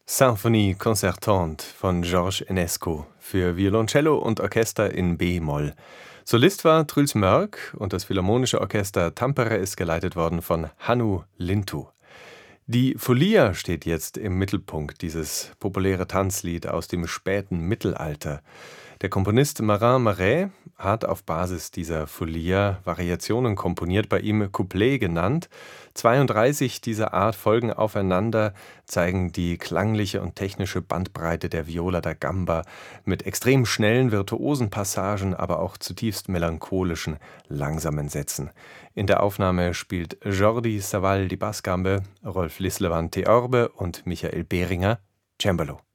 Symphonie concertante von Georges Enescu für Violoncello und Orchester in B-Moll. Solist war Truls Mörk und das Philharmonische Orchester Tampere ist geleitet worden von Hannu Lintu. Die Folia steht jetzt im Mittelpunkt, dieses populäre Tanzlied aus dem späten Mittelalter. Der Komponist Marin Marais hat auf Basis dieser Folia Variationen komponiert, bei ihm Couplet genannt. 32 dieser Art folgen aufeinander, zeigen die klangliche und technische Bandbreite der Viola da Gamba mit extrem schnellen, virtuosen Passagen, aber auch zutiefst melancholischen, langsamen Sätzen. In der Aufnahme spielt Jordi Savall die Bassgambe, Rolf Lislevant Theorbe und Michael Behringer Cembalo.